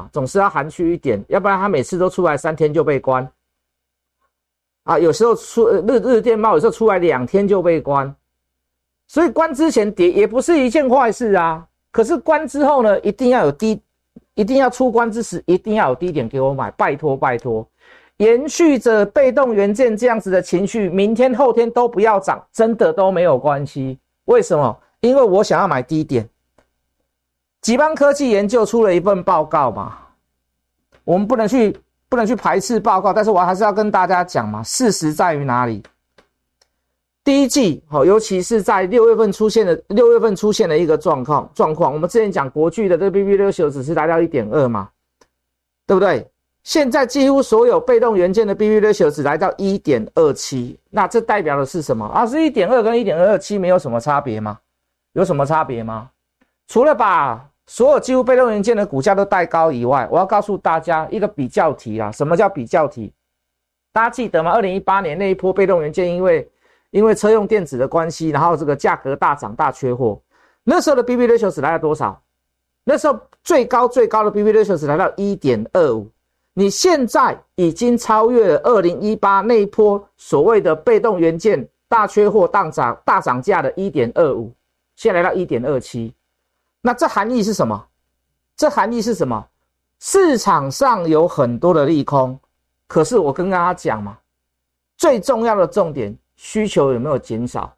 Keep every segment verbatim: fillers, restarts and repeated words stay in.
总是要含蓄一点，要不然它每次都出来三天就被关啊，有时候出日日电报有时候出来两天就被关，所以关之前跌也不是一件坏事啊。可是关之后呢，一定要有低，一定要出关之时一定要有低点给我买，拜托拜托。延续着被动元件这样子的情绪，明天后天都不要涨，真的都没有关系。为什么？因为我想要买低点。集邦科技研究出了一份报告嘛，我们不能去不能去排斥报告，但是我还是要跟大家讲嘛，事实在于哪里？第一季，尤其是在六月份出现的六月份出现的一个状况状况，我们之前讲国巨的这个 B B ratio 只是来到 一点二 嘛，对不对？现在几乎所有被动元件的 B B ratio 只来到 一点二七， 那这代表的是什么啊？是 一点二 跟 一点二七 没有什么差别吗？有什么差别吗？除了把所有几乎被动元件的股价都带高以外，我要告诉大家一个比较题啦。什么叫比较题？大家记得吗？二零一八年那一波被动元件因为因为车用电子的关系，然后这个价格大涨大缺货，那时候的 B B ratio 只来到多少？那时候最高最高的 B B ratio 只来到 一点二五，你现在已经超越了二零一八那一波所谓的被动元件大缺货大涨大涨价的 一点二五， 现在来到 一点二七。 那这含义是什么？这含义是什么？市场上有很多的利空，可是我跟大家讲嘛，最重要的重点，需求有没有减少？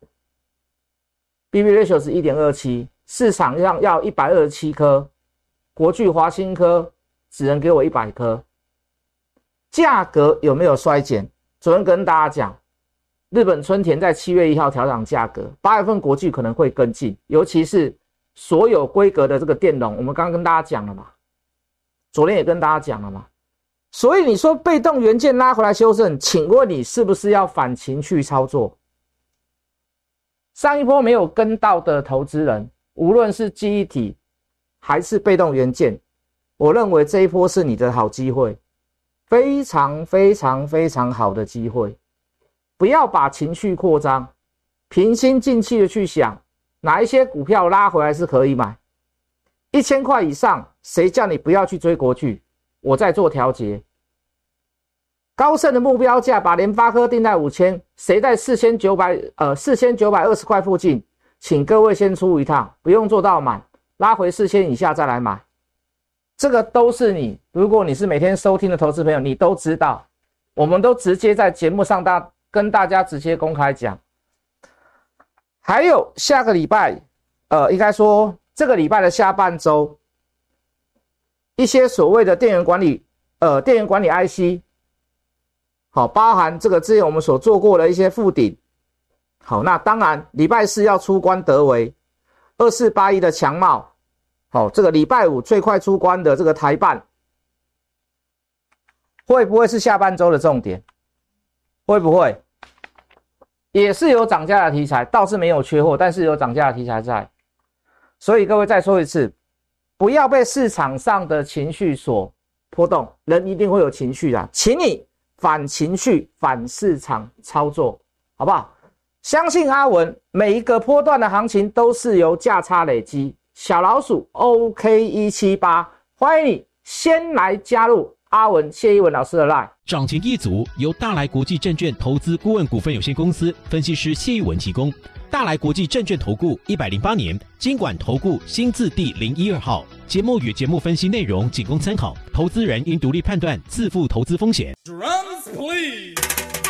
B B ratio 是 一点二七， 市场上要一百二十七颗，国巨华新科只能给我一百颗。价格有没有衰减？昨天跟大家讲，日本春田在七月一号调涨价格，八月份国巨可能会跟进，尤其是所有规格的这个电容，我们刚刚跟大家讲了嘛，昨天也跟大家讲了嘛。所以你说被动元件拉回来修正，请问你是不是要反情绪操作？上一波没有跟到的投资人，无论是记忆体还是被动元件，我认为这一波是你的好机会，非常非常非常好的机会。不要把情绪扩张，平心静气的去想，哪一些股票拉回来是可以买。一千块以上，谁叫你不要去追国巨？我在做调节。高盛的目标价把联发科定在五千，谁在四千九百呃四千九百二十块附近，请各位先出一趟，不用做到满，拉回四千以下再来买。这个都是你，如果你是每天收听的投资朋友，你都知道，我们都直接在节目上大跟大家直接公开讲。还有下个礼拜，呃，应该说这个礼拜的下半周，一些所谓的电源管理，呃，电源管理 I C。好，包含这个之前我们所做过的一些附顶。好，那当然礼拜四要出关德微，二四八一的强茂，好，这个礼拜五最快出关的这个台办，会不会是下半周的重点？会不会？也是有涨价的题材，倒是没有缺货，但是有涨价的题材在。所以各位再说一次，不要被市场上的情绪所波动，人一定会有情绪的，请你反情绪、反市场操作，好不好？相信阿文，每一个波段的行情都是由价差累积。小老鼠 O K 一七八， 欢迎你先来加入阿文谢一文老师的 LINE。 涨停一族由大来国际证券投资顾问股份有限公司分析师谢一文提供。大来国际证券投顾一百零八年金管投顾新字第零一二号。节目与节目分析内容仅供参考，投资人应独立判断，自负投资风险。Drums, please.